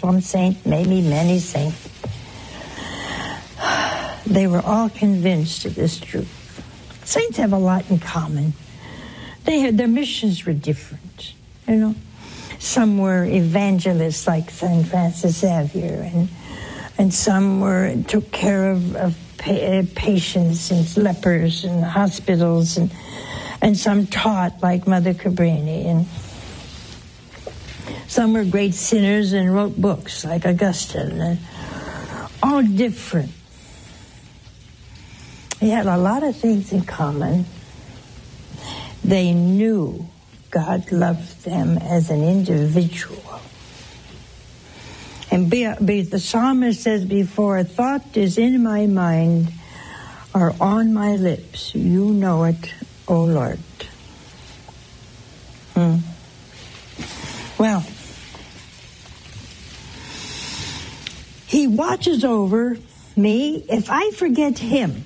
one saint, maybe many saints. They were all convinced of this truth. Saints have a lot in common. Their missions were different, you know. Some were evangelists like St. Francis Xavier, and some took care of patients and lepers in hospitals, and some taught like Mother Cabrini, and some were great sinners and wrote books like Augustine, and all different. They had a lot of things in common. They knew God loved them as an individual. And the psalmist says before, a thought is in my mind or on my lips. You know it, O Lord. Well, he watches over me. If I forget him,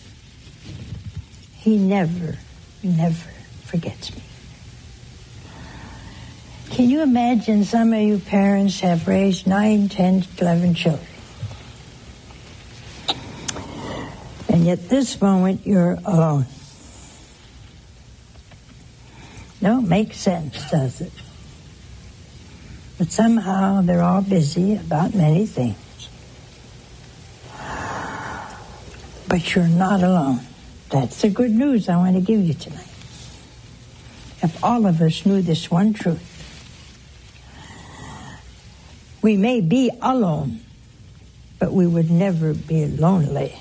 he never forgets me. Can you imagine some of you parents have raised 9, 10, 11 children? And yet this moment you're alone. Don't make sense, does it? But somehow they're all busy about many things. But you're not alone. That's the good news I want to give you tonight. If all of us knew this one truth, we may be alone, but we would never be lonely.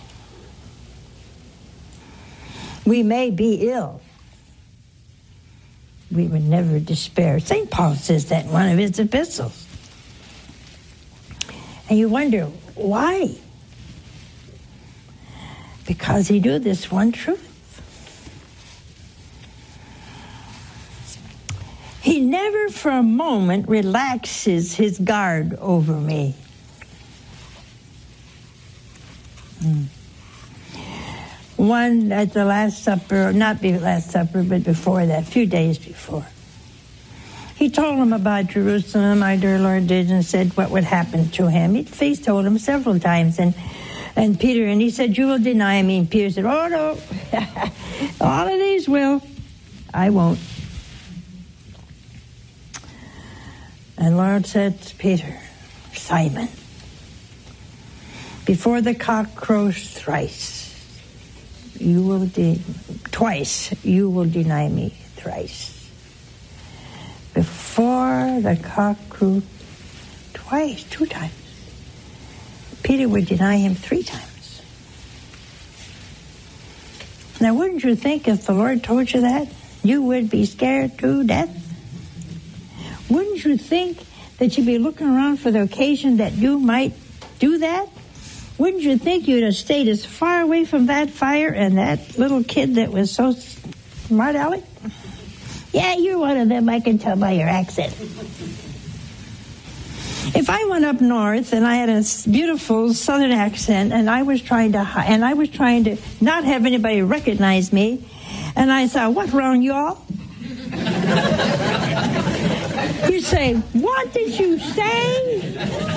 We may be ill. We would never despair. St. Paul says that in one of his epistles. And you wonder, why? Because he knew this one truth. He never for a moment relaxes his guard over me. One at the Last Supper, not the Last Supper, but before that, a few days before. He told him about Jerusalem, our dear Lord did, and said what would happen to him. He told him several times, and Peter, and he said, you will deny me. And Peter said, oh, no, all of these will. I won't. And Lord said to Peter, Simon, before the cock crows thrice, you will deny me thrice. Before the cock crew twice, 2 times. Peter would deny him 3 times. Now, wouldn't you think if the Lord told you that, you would be scared to death? Wouldn't you think that you'd be looking around for the occasion that you might do that? Wouldn't you think you'd have stayed as far away from that fire and that little kid that was so smart aleck? Yeah, you're one of them, I can tell by your accent. If I went up north and I had a beautiful southern accent and I was trying to not have anybody recognize me, and I thought, what's wrong, y'all? You say, what did you say?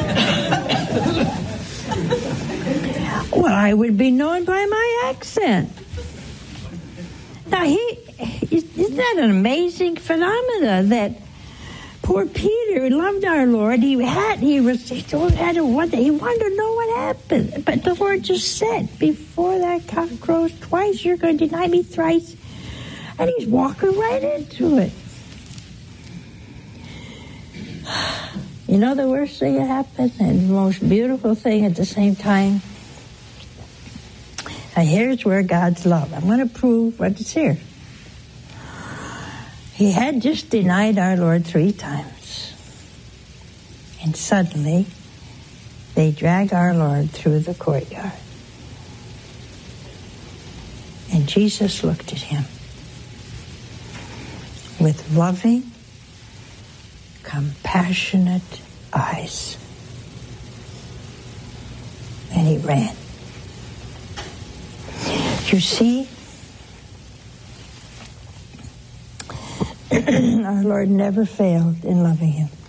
Well, I would be known by my accent. Now, isn't that an amazing phenomena that poor Peter loved our Lord. He wanted to know what happened. But the Lord just said, before that cock crows twice, you're going to deny me thrice. And he's walking right into it. You know the worst thing that happened and the most beautiful thing at the same time? Now here's where God's love. I'm going to prove what is here. He had just denied our Lord 3 times. And suddenly, they drag our Lord through the courtyard. And Jesus looked at him with loving, compassionate eyes. And he ran. You see, our Lord never failed in loving him.